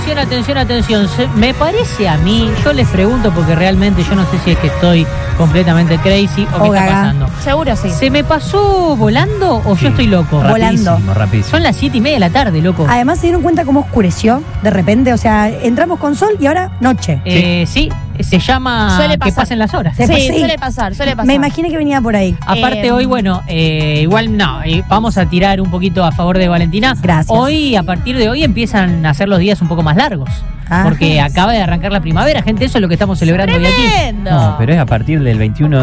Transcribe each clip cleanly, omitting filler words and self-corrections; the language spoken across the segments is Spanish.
Atención. Me parece a mí, yo les pregunto porque realmente yo no sé si es que estoy completamente crazy o qué está pasando. Seguro sí. ¿Se me pasó volando o yo estoy loco? Volando. Rapidísimo. Son las 7:30 de la tarde, loco. Además, ¿se dieron cuenta cómo oscureció de repente? O sea, entramos con sol y ahora noche. Sí, se llama Suele que pasar. pasen las horas. Sí. Suele pasar. Me imaginé que venía por ahí. Aparte hoy, bueno, igual no, vamos a tirar un poquito a favor de Valentina. Gracias. Hoy, a partir de hoy, empiezan a ser los días un poco más largos. Porque acaba de arrancar la primavera, gente, eso es lo que estamos celebrando hoy aquí. ¡Tremendo! No, pero es a partir del 21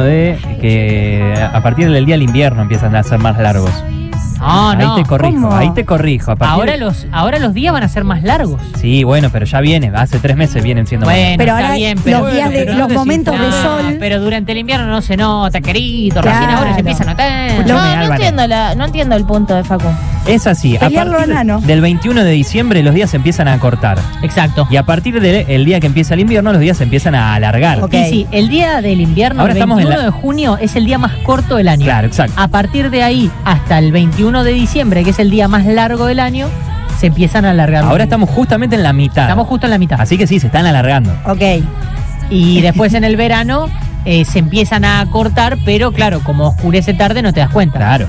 que a partir del día del invierno empiezan a ser más largos. No. Ahí te corrijo. A partir Ahora los días van a ser más largos. Sí, bueno, pero ya viene, hace 3 meses vienen siendo más largos. Pero está ahora bien, los días de pero los no momentos de sol. Pero durante el invierno no se nota, querido. Claro. Recién ahora se empieza a notar. No entiendo el punto de Facu. Es así, a Pelearlo partir enano. del 21 de diciembre los días se empiezan a cortar. Exacto. Y a partir del día que empieza el invierno, los días se empiezan a alargar. Ok. Y sí, el día del invierno, Ahora el estamos 21 de junio, es el día más corto del año. Claro, exacto. A partir de ahí hasta el 21 de diciembre, que es el día más largo del año, se empiezan a alargar. Ahora estamos justamente en la mitad. Estamos justo en la mitad. Así que sí, se están alargando. Ok. Y después en el verano se empiezan a cortar, pero claro, como oscurece tarde no te das cuenta. Claro.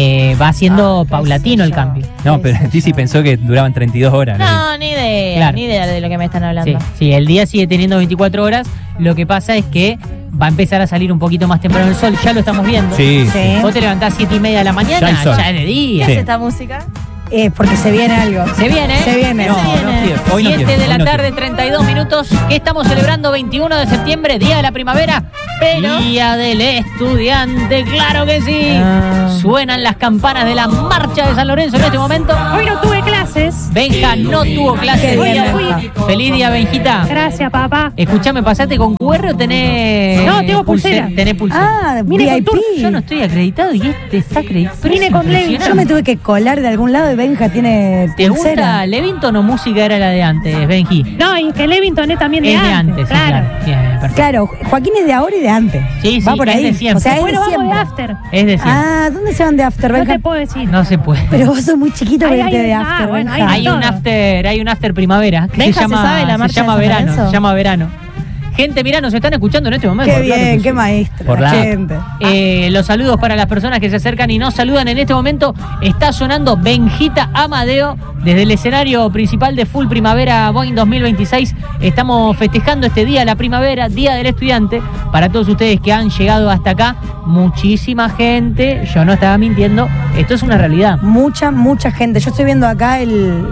Va siendo paulatino el cambio. No, pero Tizi pensó que duraban 32 horas. No, ni idea. Claro. Ni idea de lo que me están hablando. Sí, el día sigue teniendo 24 horas. Lo que pasa es que va a empezar a salir un poquito más temprano el sol. Ya lo estamos viendo. Sí. Vos te levantás 7:30 de la mañana, Ya hay sol. ya es de día. ¿Qué Sí. es esta música? Porque se viene algo. Se viene. Se viene. No, no quiero. Hoy no 7 quiero, de hoy la no tarde, quiero. 32 minutos. ¿Qué estamos celebrando? 21 de septiembre, Día de la Primavera. Pero- Día del Estudiante, claro que sí. Suenan las campanas de la marcha de San Lorenzo en este momento. Hoy no tuve clases. Benja no tuvo clases. Qué Hoy bien, no fui. Benja. Feliz día, Benjita. Gracias, papá. Escuchame, ¿pasaste con QR o tenés...? No, tengo pulsera. Tenés pulsera. Mire, con VIP. tour. Yo no estoy acreditado y este está acreditado. Vine con Levi. Yo me tuve que colar de algún lado y Benja tiene ¿Te pulsera. gusta Levington o música era la de antes, Benji? No, y que Levington es también de Es de antes. antes, sí, claro. Bien, perfecto. Claro, Joaquín es de ahora y de antes. Sí, Va sí, por es ahí. de siempre. O sea, es Bueno, de vamos de siempre. after. Es de siempre. ¿Dónde se van de after, No Benja? te puedo decir. No se puede. Pero vos sos muy chiquito para Ay, irte ay, de ah, after, bueno, Benja. ay, Hay un after primavera que Benja, se llama, ¿se sabe la marcha se llama de San verano. Lorenzo? Se llama verano. Gente, mirá, nos están escuchando en este momento. Qué Claro que bien, sí. qué maestro. Por la app. gente. Los saludos para las personas que se acercan y nos saludan en este momento. Está sonando Benjita Amadeo desde el escenario principal de Full Primavera Boeing 2026. Estamos festejando este día de la primavera, Día del Estudiante. Para todos ustedes que han llegado hasta acá, muchísima gente. Yo no estaba mintiendo, esto es una realidad. Mucha gente. Yo estoy viendo acá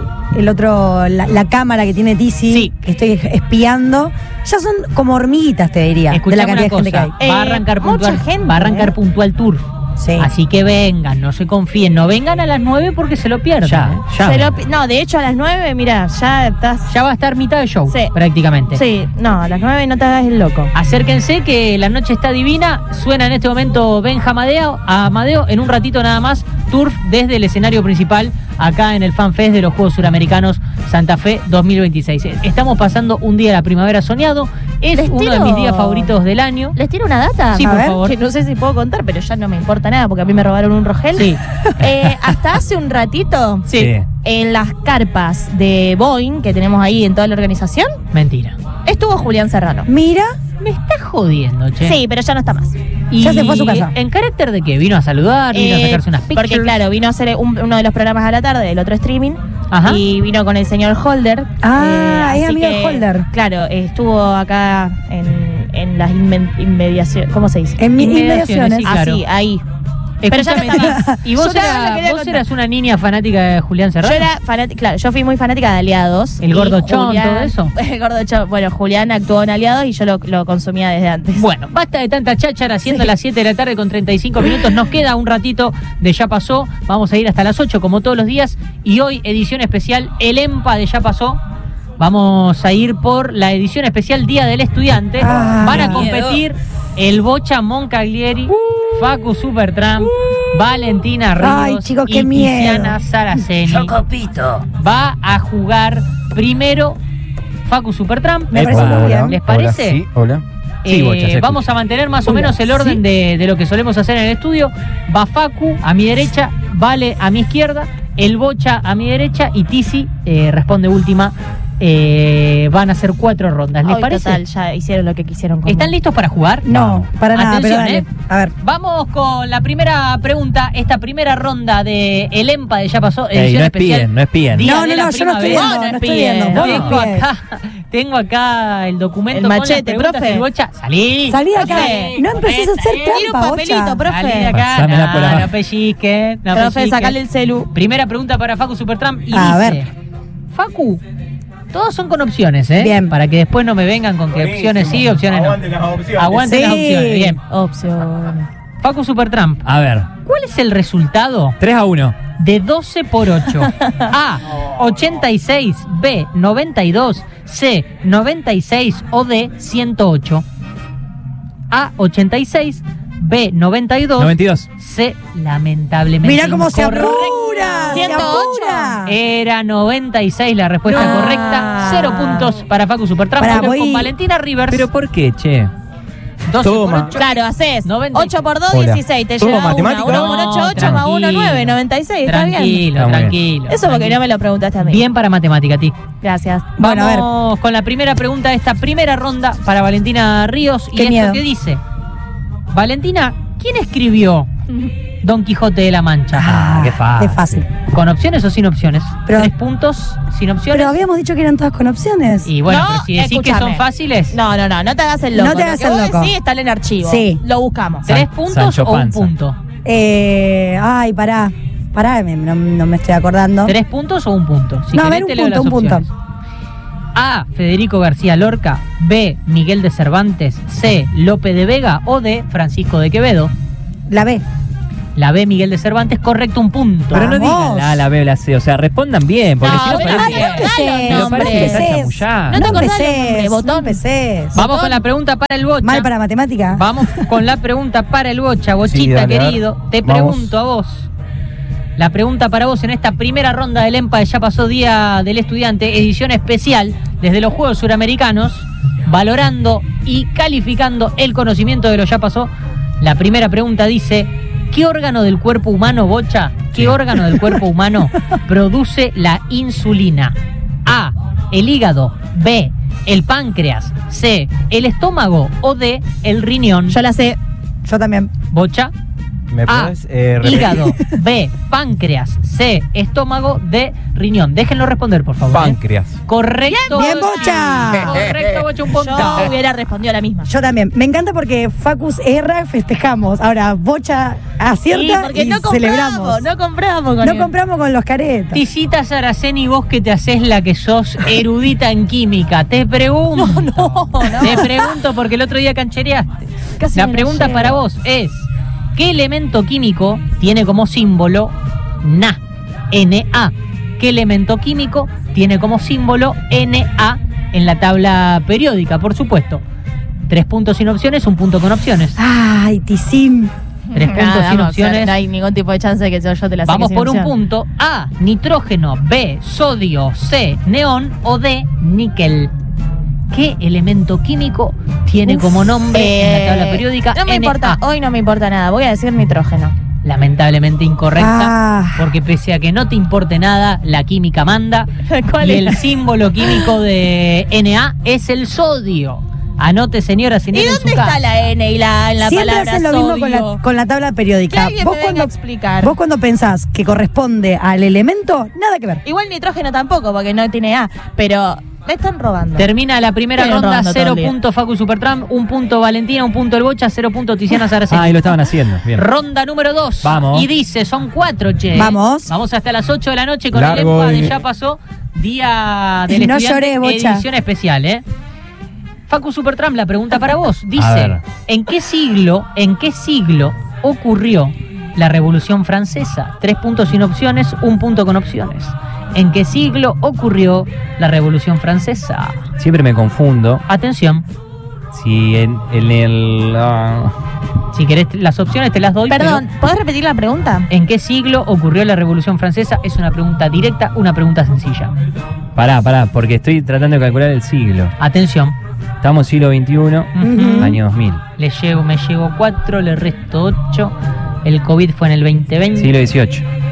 el otro, la cámara que tiene Tizi, Sí. que estoy espiando. Ya son como hormiguitas, te diría, de la Escuchame cantidad de una gente que cosa, hay. va a arrancar mucha puntual, gente, va a arrancar puntual Turf. Sí. Así que vengan, no se confíen, no vengan a las 9 porque se lo pierden. Ya, ya. No, de hecho a las 9, mira, ya estás... Ya va a estar mitad de show, Sí. prácticamente. Sí, no, a las 9 no te hagas el loco. Acérquense que la noche está divina. Suena en este momento Benja Amadeo. En un ratito nada más, Turf desde el escenario principal, acá en el FanFest de los Juegos Suramericanos Santa Fe 2026. Estamos pasando un día de la primavera soñado. Es Les uno de tiro- mis días favoritos del año. ¿Les tiro una data? Sí, A por ver. favor. Que no sé si puedo contar, pero ya no me importa nada porque a mí me robaron un Rogel. Sí. Hasta hace un ratito, Sí. en las carpas de Boeing que tenemos ahí en toda la organización, Mentira. estuvo Julián Serrano. Mira, Me estás jodiendo, che. Sí, pero ya no está más. Y Ya se fue a su casa. ¿En carácter de qué? ¿Vino a saludar? ¿Vino a sacarse unas pictures? Porque claro, vino a hacer uno de los programas a la tarde, el otro streaming, Ajá. y vino con el señor Holder. Es así amigo de que, Holder. Claro, estuvo acá en las inmediaciones, ¿cómo se dice? En mis Inmediaciones, inmediaciones. sí, claro. Así, ahí. Pero ya no Escúchame, está más. ¿y vos, Yo nada más quería vos contar. eras una niña fanática de Julián Serrano? Yo era fanática, claro, yo fui muy fanática de Aliados. El y Gordo Chon, Julián- todo eso. El Gordo Chon, bueno, Julián actuó en Aliados y yo lo consumía desde antes. Bueno, basta de tanta cháchara, siendo las 7 de la tarde con 35 minutos. Nos queda un ratito de Ya Pasó. Vamos a ir hasta las 8 como todos los días. Y hoy, edición especial, el EMPA de Ya Pasó. Vamos a ir por la edición especial Día del Estudiante. Van a qué competir el Bocha Moncaglieri, Facu Supertramp, Valentina Ríos Ay, chicos, qué y miedo. Tiziana Saraceni. Va a jugar primero Facu Supertramp. Me parece muy bien. ¿Les parece? Sí, hola. Sí, Bocha, se Vamos escucha. a mantener más o Hola, menos el orden ¿sí? de lo que solemos hacer en el estudio. Va Facu a mi derecha, Vale a mi izquierda, el Bocha a mi derecha y Tizi responde última van a ser 4 rondas. ¿Les Hoy, parece? total, ya hicieron lo que quisieron con ¿Están vos. listos para jugar? No, para nada, pero Atención, dale. A ver. Vamos con la primera pregunta. Esta primera ronda de El EMPA de Ya Pasó, edición no especial. espíen, no espíen. Día No, de no, la no, yo no estoy primavera. viendo, Vos no estoy no viendo. espies. Vos no espies. Tengo acá el documento El con las machete, preguntas profe. del Bocha. Salí. Salí de acá. Profe. No empecés a hacer Tira un trampa, papelito, Bocha. profe. Salí de acá. Pasámela por abajo. No pellizque. No Profe, pellizque. sacale el celu. Primera pregunta para Facu Supertramp y A dice: ver. Facu, todos son con opciones, ¿eh? Bien. Para que después no me vengan con que opciones sí, opciones no. Aguanten las opciones. Aguanten las Sí. opciones. Bien. Opciones. Facu Supertramp, A ver, ¿cuál es el resultado 3-1. de 12 por 8? A, 86, B, 92, C, 96 o D, 108. A, 86, B, 92, 92. C, lamentablemente Mirá cómo se incorrecto. apura. Se 108. apura. Era 96 la respuesta No. correcta. 0 puntos para Facu Supertramp. Pará, Vamos voy- con Valentina Rivers. ¿Pero por qué, che? 12 por Toma. 8. Claro, haces 90. 8 por 2, Hola. 16. Te ¿Todo lleva 1. matemática? 1 por 8, 8 más 1, 9. 96. Está bien. Tranquilo, Está muy bien. tranquilo. Eso porque tranquilo. no me lo preguntaste a mí. Bien para matemática, a ti. Gracias. Bueno, a ver. Vamos con la primera pregunta de esta primera ronda para Valentina Ríos. Y Qué esto miedo. que dice: Valentina, ¿quién escribió Don Quijote de la Mancha? Ah, qué fácil. Qué fácil. ¿Con opciones o sin opciones? Pero- 3 puntos, sin opciones. Pero habíamos dicho que eran todas con opciones. Y bueno, No, pero si decís que escúchame. son fáciles, No te hagas el loco. No te hagas Lo que el vos loco. decís está en el archivo. Sí. Lo buscamos. 3 puntos Sancho o un Panza. punto. Ay, pará. Pará, no me estoy acordando. 3 puntos o un punto. Si No, a querés, ver, te un leo punto, las un punto. opciones. A, Federico García Lorca. B, Miguel de Cervantes. C, Lope de Vega. O D, Francisco de Quevedo. La B. La B, Miguel de Cervantes, correcto, un punto. Pero no Vamos. digan la A, la B o la C. O sea, respondan bien. Porque No, si no pero parece no, que. no, Pero nombre. parece que está empecés. chamullando. No te acordás el empecés, nombre, botón. no empecés. Vamos con la pregunta para el Bocha. Mal para matemática. Vamos con la pregunta para el Bocha. Bochita, Sí, dale, a ver. querido, te Vamos. pregunto a vos. La pregunta para vos en esta primera ronda del EMPA de Ya Pasó Día del Estudiante, edición especial desde los Juegos Suramericanos, valorando y calificando el conocimiento de lo Ya Pasó. La primera pregunta dice: ¿qué órgano del cuerpo humano, Bocha? ¿Qué órgano del cuerpo humano produce la insulina? A, el hígado. B, el páncreas. C, el estómago. O D, el riñón. Yo la sé. Yo también. Bocha. ¿Me A, podés repetir? hígado. B, páncreas. C, estómago. D, riñón. Déjenlo responder, por favor. ¿eh? Páncreas. Correcto. Bien, Bocha. Correcto, Bocha, un punto. Yo hubiera respondido la misma. Yo también. Me encanta porque Facus erra, festejamos. Ahora, Bocha acierta porque y no compramos. celebramos. No compramos con No él. compramos con los caretas. Tisita Saraceni, vos que te haces la que sos erudita en química. Te pregunto. No. Te pregunto porque el otro día canchereaste. Casi La me lo pregunta llevo. para vos es: ¿qué elemento químico tiene como símbolo Na? Na. ¿Qué elemento químico tiene como símbolo Na en la tabla periódica, por supuesto? 3 puntos sin opciones, 1 punto con opciones. Ay, Tisim. 3 puntos Nada, sin vamos, opciones. No hay ningún tipo de chance de que yo te la saque Vamos sin por un opción. punto. A, nitrógeno. B, sodio. C, neón. O D, níquel. ¿Qué elemento químico tiene como nombre en la tabla periódica? No me Na? importa, hoy no me importa nada. Voy a decir nitrógeno. Lamentablemente incorrecta, Ah. porque pese a que no te importe nada, la química manda. ¿Cuál Y era? el símbolo químico de Na es el sodio. Anote, señora, ¿Y señora, en su dónde está casa. la N y la Siempre palabra hacen lo mismo sodio? con la tabla Que periódica. alguien me venga a explicar. Vos cuando pensás que corresponde al elemento, nada que ver. Igual nitrógeno tampoco, porque no tiene A. Pero me están robando. Termina la primera Estoy ronda, robando todo 0 el día. puntos Facu Supertramp, 1 punto Valentina, 1 punto el Bocha, 0 punto Tiziana Saraceni. Ah, y lo estaban haciendo. Bien. Ronda número 2. Vamos. Y dice, son 4, che. Vamos. Vamos hasta las 8 de la noche con Largo el EMPA y- de Ya Pasó, Día del No Estudiante, lloré, Bocha. edición especial, ¿eh? Facu Supertramp, la pregunta para vos. A Dice, ver. ¿en qué siglo ocurrió la Revolución Francesa? 3 puntos sin opciones, 1 punto con opciones. ¿En qué siglo ocurrió la Revolución Francesa? Siempre me confundo. Atención, Si en el. si querés las opciones te las doy. Perdón, pero ¿podés repetir la pregunta? ¿en qué siglo ocurrió la Revolución Francesa? Es una pregunta directa, una pregunta sencilla. Pará, porque estoy tratando de calcular el siglo. Atención. Estamos siglo XXI, Ujú. año 2000. Me llevo 4, le resto 8. El COVID fue en el 2020. Siglo XVIII.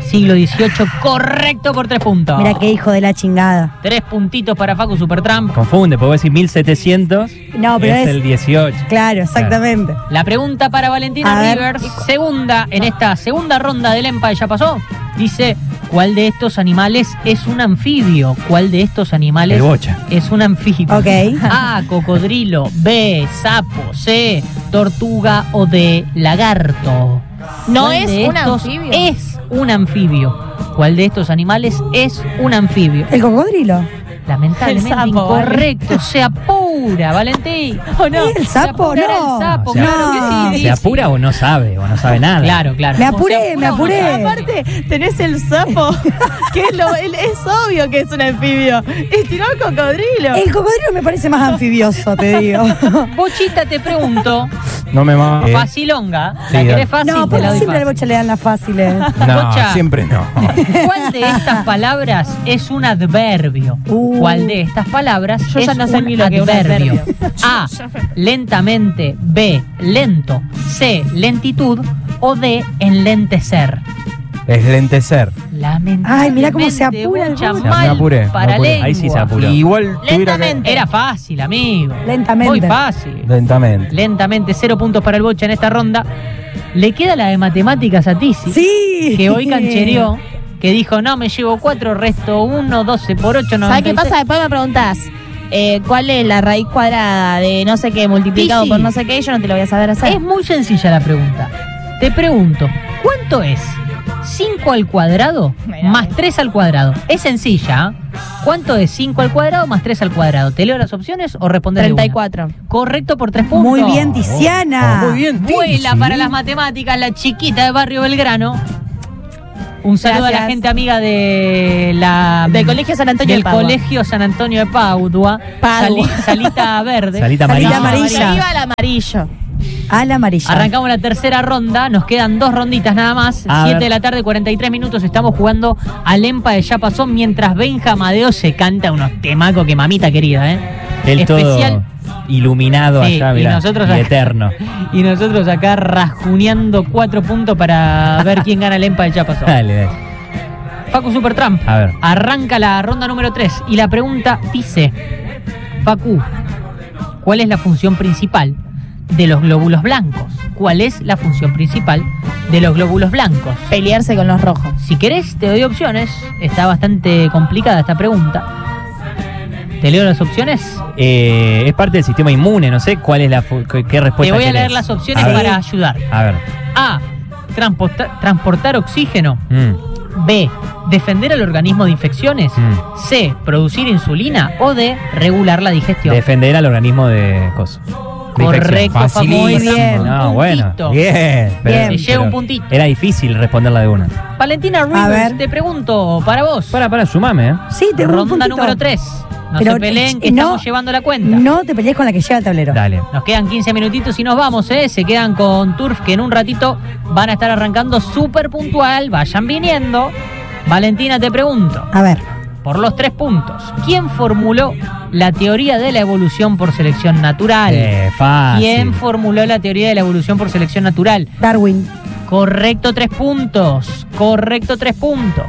Siglo XVIII, correcto por 3 puntos. Mira qué hijo de la chingada. 3 puntitos para Facu Supertramp. Confunde, porque vos decís 1700. No, pero es el 18. Claro, exactamente. La pregunta para Valentina A ver. Rivers, segunda, en esta segunda ronda del EMPA ya pasó. Dice, ¿cuál de estos animales es un anfibio? ¿Cuál de estos animales El bocha. es un anfibio? Ok. A, cocodrilo. B, sapo. C, tortuga. O D, lagarto. No ¿Cuál es de un estos anfibio. Es un anfibio. ¿Cuál de estos animales es un anfibio? ¿El cocodrilo? Lamentablemente El sapo, incorrecto. Se apura, Valentín. ¿O no? ¿El sapo? Se apura No. el sapo, O sea, claro que sí. ¿Se apura o no sabe nada? Claro, claro. Me apuré, me apuré. Aparte, tenés el sapo, que es obvio que es un anfibio. Y tiró el cocodrilo. El cocodrilo me parece más anfibioso, te digo. Bochita, te pregunto, No me más. facilonga, ¿la Sí, querés dale. fácil? No, Te porque la doy siempre al fácil. bocha le dan las fáciles. No, Bocha. siempre no. ¿Cuál de estas palabras es un adverbio? ¿Cuál de estas palabras Yo ya es no sé un ni lo que es un adverbio? adverbio. A, lentamente. B, lento. C, lentitud. O D, enlentecer. Es lentecer. Lamentablemente, Ay, mirá cómo se apura el Bocha, Bocha. Me mal apuré, para me apuré. lengua. Ahí sí se apuró. Igual tuviera que... Lentamente. Era fácil, amigo. Lentamente. Muy fácil. Lentamente. Lentamente, 0 puntos para el Bocha en esta ronda. Le queda la de matemáticas a Tizi, Sí. que hoy canchereó, que dijo, no, me llevo 4, resto 1, 12 por 8, 96. ¿Sabes qué pasa? Después me preguntás cuál es la raíz cuadrada de no sé qué multiplicado Sí, sí. por no sé qué, y yo no te lo voy a saber hacer. Es muy sencilla la pregunta. Te pregunto, ¿cuánto es 5 al cuadrado Mirá. más 3 al cuadrado? Es sencilla, ¿eh? ¿Cuánto es 5 al cuadrado más 3 al cuadrado? ¿Te leo las opciones o responder de una? 34. Correcto por 3 puntos. Muy bien, Tiziana. Muy bien, Vuela Tizi. para las matemáticas, la chiquita de Barrio Belgrano. Un saludo a la Gracias. gente amiga de la Del Colegio San Antonio del de Padua. Colegio San Antonio de Padua. Padua. Salita verde. Salita Salita amarilla. amarilla. Arriba el amarillo. Al amarillo. Arrancamos la tercera ronda, nos quedan 2 ronditas nada más. A 7 ver. de la tarde, 43 minutos. Estamos jugando al EMPA de Ya Pasó mientras Benja Amadeo se canta unos temacos que mamita querida, ¿eh? El Especial. todo iluminado Sí, allá, y mirá, nosotros y acá- eterno. Y nosotros acá rajuneando 4 puntos para ver quién gana el EMPA de Ya Pasó. Dale, dale. Facu Supertramp. A ver. Arranca la ronda número 3 y la pregunta dice, Facu, ¿cuál es la función principal de los glóbulos blancos? ¿Cuál es la función principal de los glóbulos blancos? Pelearse con los rojos. Si querés, te doy opciones. Está bastante complicada esta pregunta. ¿Te leo las opciones? Es parte del sistema inmune, no sé cuál es qué respuesta Te voy a querés. leer las opciones A ver. para ayudar. A ver. A, transportar oxígeno. Mm, B, defender al organismo de infecciones. mm. C, producir insulina. O D, regular la digestión. Defender al organismo de cosas. Correcto, Facu. Muy Estamos bien. con No, un bueno. puntito. Bien. Pero- Te lleva un pero puntito. Era difícil responderla de una. Valentina A Rivers, ver. te pregunto, para vos. Para, sumame, ¿eh? Sí, tengo un Ronda puntito. número 3. No Pero, se peleen, que no, estamos llevando la cuenta. No te pelees con la que lleva el tablero. Dale. Nos quedan 15 minutitos y nos vamos, ¿eh? Se quedan con Turf, que en un ratito van a estar arrancando súper puntual. Vayan viniendo. Valentina, te pregunto, A ver. por los 3 puntos, ¿quién formuló la teoría de la evolución por selección natural? Fácil. ¿Quién formuló la teoría de la evolución por selección natural? Darwin. Correcto, 3 puntos. Correcto, 3 puntos.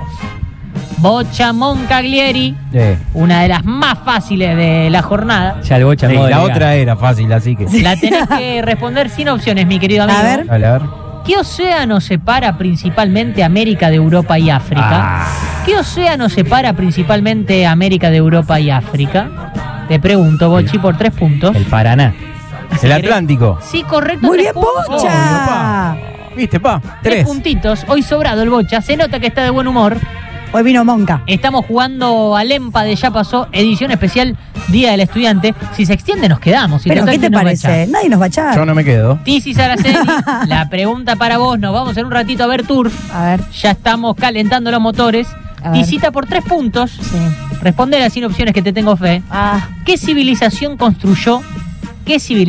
Bocha Moncaglieri, una de las más fáciles de la jornada. Ya el bocha en modo la elegante. otra era fácil, así que. La tenés que responder sin opciones, mi querido amigo. A ver. Dale, a ver. ¿Qué océano separa principalmente América de Europa y África? ¿Qué océano separa principalmente América de Europa y África? Te pregunto, Bochi, por 3 puntos. El Paraná. El Atlántico. Sí, correcto. Muy 3 bien, puntos. Bocha. ¿Viste, pa? 3 3. puntitos. Hoy sobrado el Bocha. Se nota que está de buen humor. Hoy vino Monca. Estamos jugando al EMPA de Ya Pasó, edición especial Día del Estudiante. Si se extiende, nos quedamos. Si Pero, total, ¿qué te ¿quién nos va a parece? echar? Nadie nos va a echar. Yo no me quedo. Tizi Saraceni, la pregunta para vos. Nos vamos en un ratito a ver Turf. A ver. Ya estamos calentando los motores. A ver. Tizita por 3 puntos. Sí. Respondela sin opciones, que te tengo fe. Ah, ¿Qué civilización construyó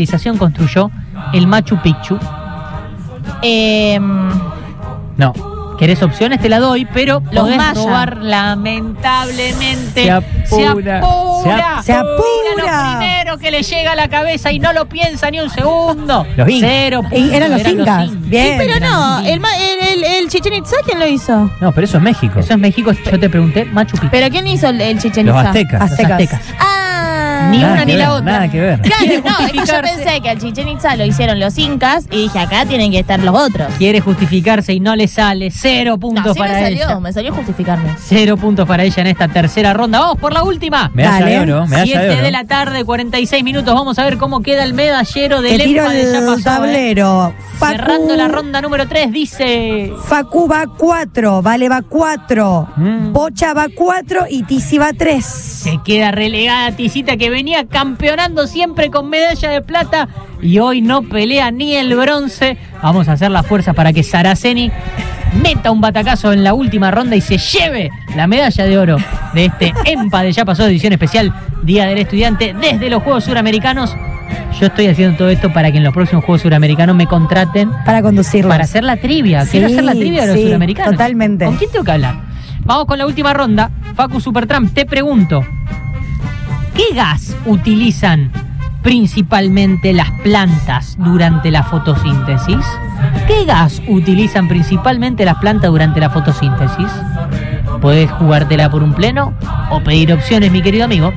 el Machu Picchu? em, No. ¿Querés opciones? Te la doy, pero Los podés mayas. robar lamentablemente. Se apura. Se apura. Diga lo primero que le llega a la cabeza y no lo piensa ni un segundo. Los incas. 0 Y puntos. eran los incas. Bien. Pero no, el Chichen Itzá, ¿quién lo hizo? No, pero eso es México. Eso es México. Yo te pregunté, Machu Picchu. ¿Pero quién hizo el Chichen Los Itzá? aztecas. Los Aztecas. aztecas. Ah, Ni Nada una que ni ver, la otra. Nada que ver. claro, ¿Quiere no, es que yo justificarse? pensé que al Chichen Itzá lo hicieron los incas y dije, acá tienen que estar los otros. Quiere justificarse y no le sale. 0 puntos No, sí para ella. me salió justificarme. 0 puntos para ella en esta tercera ronda. Vamos por la última. Medalla Dale. de oro, medalla 7 de oro. de la tarde, 46 minutos. Vamos a ver cómo queda el medallero Te del tiro EMPA de Ya el Pasó. tablero. Cerrando la ronda número 3, dice... Facu va 4, Vale va 4, Mm. Bocha va 4 y Tizi va 3. Se queda relegada Tisita, que venía campeonando siempre con medalla de plata y hoy no pelea ni el bronce. Vamos a hacer la fuerza para que Saraceni meta un batacazo en la última ronda y se lleve la medalla de oro de este EMPA de Ya Pasó, edición especial Día del Estudiante desde los Juegos Suramericanos. Yo estoy haciendo todo esto para que en los próximos Juegos Suramericanos me contraten Para conducirlos. para hacer la trivia. Quiero Sí, hacer la trivia de los sí, suramericanos. totalmente. ¿Con quién tengo que hablar? Vamos con la última ronda. Facu Supertramp, te pregunto, ¿qué gas utilizan principalmente las plantas durante la fotosíntesis? ¿Qué gas utilizan principalmente las plantas durante la fotosíntesis? Podés jugártela por un pleno o pedir opciones, mi querido amigo.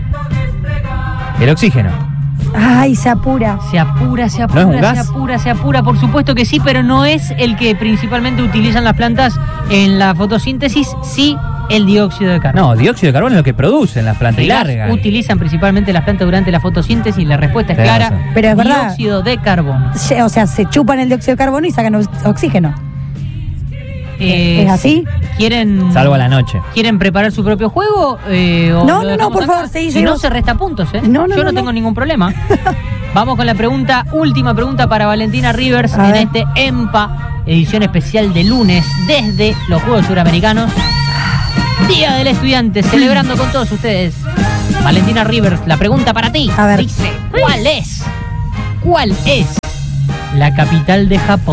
El oxígeno. Ay, se apura. Se apura, se ¿No es apura, un se gas? apura, se apura, por supuesto que sí, pero no es el que principalmente utilizan las plantas en la fotosíntesis, sí el dióxido de carbono. No, dióxido de carbono es lo que producen las plantas ¿Qué y gas largan. utilizan principalmente las plantas durante la fotosíntesis? La respuesta es Tenés clara. razón. Pero es verdad. Dióxido de carbono. O sea, se chupan el dióxido de carbono y sacan oxígeno. ¿Es así? ¿Quieren, Salvo a la noche. ¿Quieren preparar su propio juego? O No, lo no, dejamos por acá? favor, seguí, Si no, seguimos. se resta puntos, ¿eh? No, no, Yo no no, tengo no. ningún problema. Vamos con la pregunta, última pregunta para Valentina Rivers A en ver. este EMPA, edición especial de lunes desde los Juegos Suramericanos. Día del Estudiante, celebrando con todos ustedes. Valentina Rivers, la pregunta para ti. A ver. Dice, ¿cuál es la capital de Japón?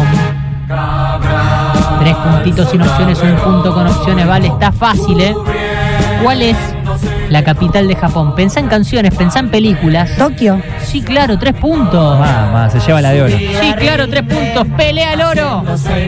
3 puntitos sin opciones, 1 punto con opciones, vale, está fácil, ¿eh? ¿Cuál es la capital de Japón? Pensá en canciones, pensá en películas. Tokio. Sí, claro, 3 puntos. Mamá, se lleva la de oro. Sí, claro, 3 puntos. Pelea el oro.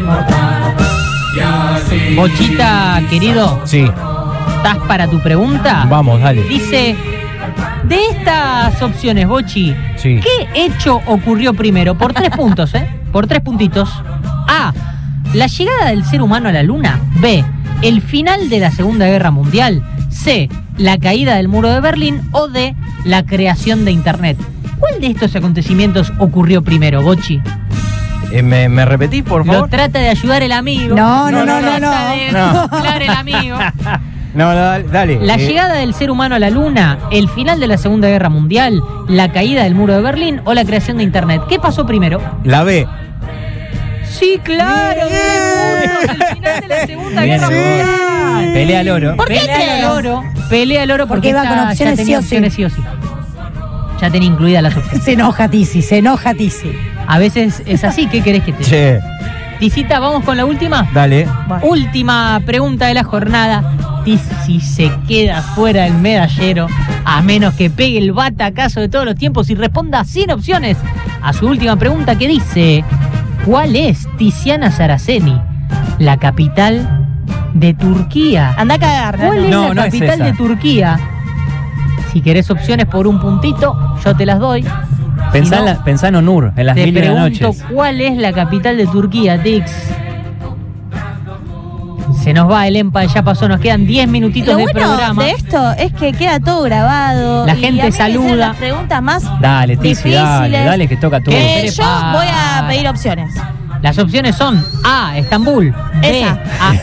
Bochita, querido, Sí, ¿estás para tu pregunta? vamos, dale. Dice, de estas opciones, Bochi, Sí. ¿qué hecho ocurrió primero? Por 3 puntos, ¿eh? Por 3 puntitos. A, la llegada del ser humano a la Luna. B, el final de la Segunda Guerra Mundial. C, la caída del muro de Berlín. O D, la creación de Internet. ¿Cuál de estos acontecimientos ocurrió primero, Bochi? ¿Me repetís, por Lo favor? trata de ayudar el amigo. No, no, Lo no, no, trata no. de No. ayudar el amigo. No, dale. La llegada del ser humano a la Luna, el final de la Segunda Guerra Mundial, la caída del muro de Berlín o la creación de Internet. ¿Qué pasó primero? La B. Sí, claro. 10 puntos, el final de la Segunda Bien, Guerra sí. Mundial. Pelea el oro. ¿Por qué Pelea tres? el oro. Pelea el oro porque Porque iba con esta opciones ya tenía sí o sí. opciones sí o sí. Ya tenía incluidas las opciones. Se enoja Tizi, se enoja Tizi. A veces es así. ¿Qué querés que te diga? Che, Tisita, vamos con la última. dale. Última pregunta de la jornada. Si se queda fuera del medallero, a menos que pegue el batacazo de todos los tiempos y responda sin opciones a su última pregunta, que dice: ¿cuál es, Tiziana Saraceni, la capital de Turquía? Anda a cagar, ¿Cuál es No, la no es capital esa. de Turquía? Si querés opciones por un puntito, yo te las doy. Pensá, Si no, pensá en Onur, en las te 1000 de la pregunto, noche. ¿cuál es la capital de Turquía, Tix? Se nos va el EMPA, ya pasó, nos quedan 10 minutitos Lo de bueno programa. de esto es que queda todo grabado. La y gente a mí me hicieron saluda. las preguntas más Dale, Tizi, dale, difíciles. dale que toca tú. ¿Qué? Yo voy a pedir opciones. Las opciones son A, Estambul, B, Esa.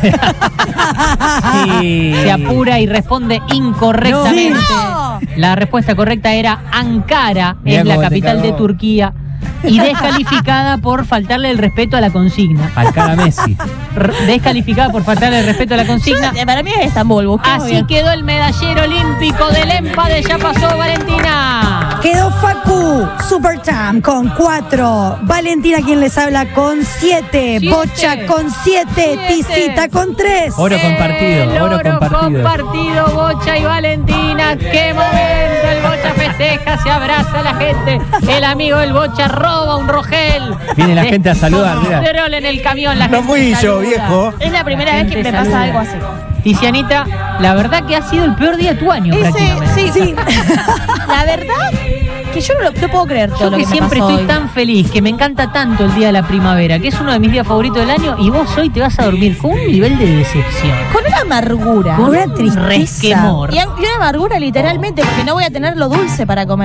Sí. se apura y responde incorrectamente. No. La respuesta correcta era Ankara, Mirá es la cómo te capital de cagó. Turquía, y descalificada por faltarle el respeto a la consigna. Al cara Messi. Descalificada por faltarle el respeto a la consigna. Para mí es Estambul, busquemos Así bien. quedó el medallero olímpico del EMPA de Ya Pasó, Valentina. Quedó Facu, Supertam con 4. Valentina, quien les habla, con 7. Bocha con 7. Tisita con 3. Oro compartido, El oro compartido. Bocha y Valentina. ¡Qué momento! El Bocha festeja, se abraza a la gente. El amigo del Bocha roba un Rogel. Viene la gente a saludar, mira. Descontrol en el camión, la No gente fui yo, saluda. viejo. Es la primera vez que me Gente pasa saluda. algo así. Tizianita, la verdad que ha sido el peor día de tu año, Ese, prácticamente. sí. La verdad que yo no puedo creer todo Yo lo que que me siempre pasó estoy hoy. tan feliz, que me encanta tanto el día de la primavera, que es uno de mis días favoritos del año, y vos hoy te vas a dormir con un nivel de decepción. Con una amargura. Con una un tristeza. resquemor. Y una amargura literalmente, porque no voy a tener lo dulce para comer.